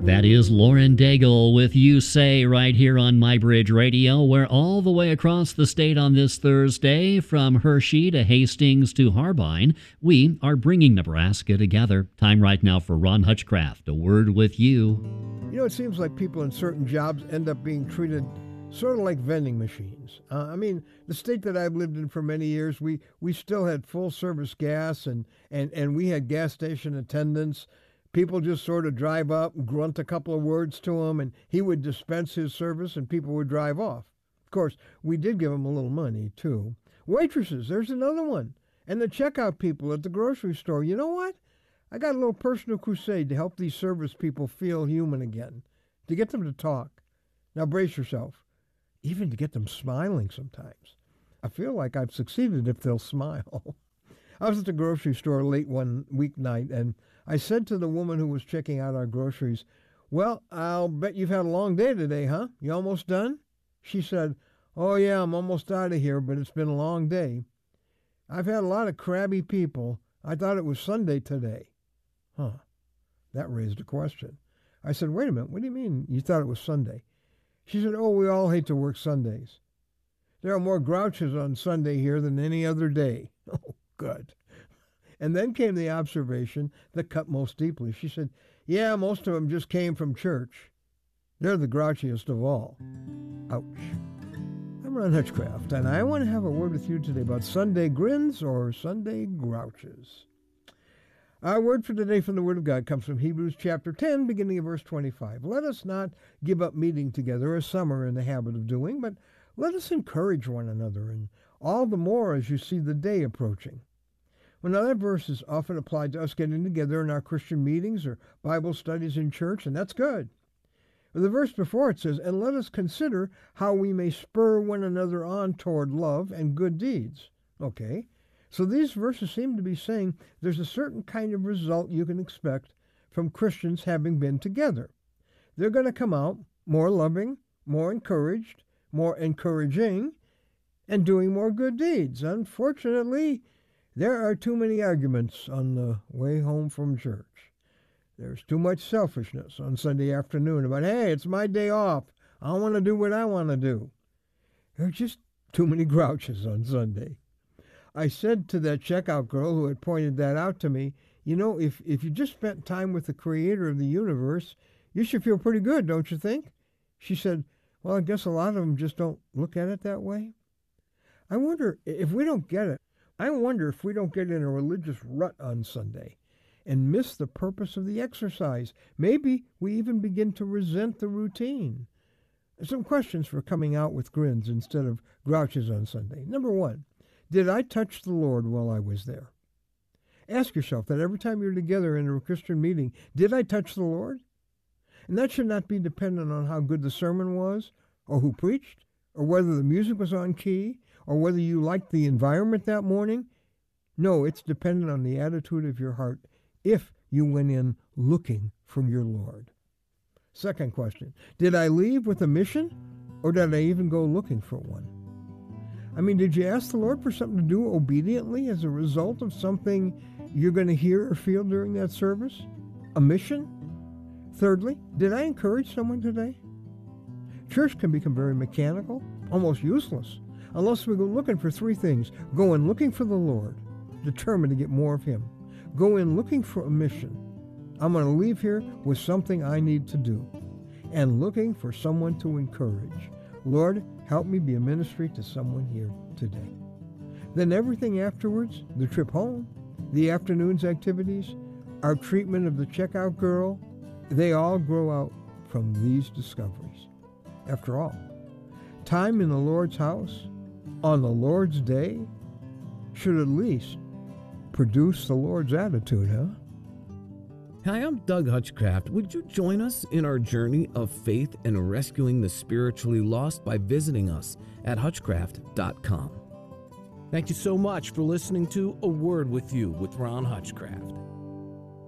That is Lauren Daigle with You Say right here on MyBridge Radio. We're all the way across the state on this Thursday, from Hershey to Hastings to Harbine. We are bringing Nebraska together. Time right now for Ron Hutchcraft, A Word with You. You know, it seems like people in certain jobs end up being treated sort of like vending machines. The state that I've lived in for many years, we still had full-service gas, and we had gas station attendants. People just sort of drive up, grunt a couple of words to him, and he would dispense his service, and people would drive off. Of course, we did give him a little money, too. Waitresses, there's another one. And the checkout people at the grocery store. You know what? I got a little personal crusade to help these service people feel human again, to get them to talk. Now brace yourself, even to get them smiling sometimes. I feel like I've succeeded if they'll smile. I was at the grocery store late one weeknight, and I said to the woman who was checking out our groceries, "Well, I'll bet you've had a long day today, huh? You almost done?" She said, "Oh yeah, I'm almost out of here, but it's been a long day. I've had a lot of crabby people. I thought it was Sunday today." Huh. That raised a question. I said, "Wait a minute, what do you mean you thought it was Sunday?" She said, "Oh, we all hate to work Sundays. There are more grouches on Sunday here than any other day." Oh, good. And then came the observation that cut most deeply. She said, "Yeah, most of them just came from church. They're the grouchiest of all." Ouch. I'm Ron Hutchcraft, and I want to have a word with you today about Sunday grins or Sunday grouches. Our word for today from the Word of God comes from Hebrews chapter 10, beginning of verse 25. Let us not give up meeting together, as some are in the habit of doing, but let us encourage one another, and all the more as you see the day approaching. Well, now that verse is often applied to us getting together in our Christian meetings or Bible studies in church, and that's good. But the verse before it says, "And let us consider how we may spur one another on toward love and good deeds." Okay, so these verses seem to be saying there's a certain kind of result you can expect from Christians having been together. They're going to come out more loving, more encouraged, more encouraging, and doing more good deeds. Unfortunately, there are too many arguments on the way home from church. There's too much selfishness on Sunday afternoon about, "Hey, it's my day off. I want to do what I want to do." There are just too many grouches on Sunday. I said to that checkout girl who had pointed that out to me, "You know, if you just spent time with the creator of the universe, you should feel pretty good, don't you think?" She said, "Well, I guess a lot of them just don't look at it that way." I wonder if we don't get it. I wonder if we don't get in a religious rut on Sunday and miss the purpose of the exercise. Maybe we even begin to resent the routine. Some questions for coming out with grins instead of grouches on Sunday. Number one, did I touch the Lord while I was there? Ask yourself that every time you're together in a Christian meeting, did I touch the Lord? And that should not be dependent on how good the sermon was, or who preached, or whether the music was on key, or whether you liked the environment that morning. No, it's dependent on the attitude of your heart if you went in looking for your Lord. Second question, did I leave with a mission, or did I even go looking for one? Did you ask the Lord for something to do obediently as a result of something you're going to hear or feel during that service? A mission? Thirdly, did I encourage someone today? Church can become very mechanical, almost useless, unless we go looking for three things. Go in looking for the Lord, determined to get more of Him. Go in looking for a mission. I'm going to leave here with something I need to do. And looking for someone to encourage. Lord, help me be a ministry to someone here today. Then everything afterwards, the trip home, the afternoon's activities, our treatment of the checkout girl, they all grow out from these discoveries. After all, time in the Lord's house, on the Lord's day, should at least produce the Lord's attitude, huh? Hi, I'm Doug Hutchcraft. Would you join us in our journey of faith and rescuing the spiritually lost by visiting us at hutchcraft.com? Thank you so much for listening to A Word with You with Ron Hutchcraft.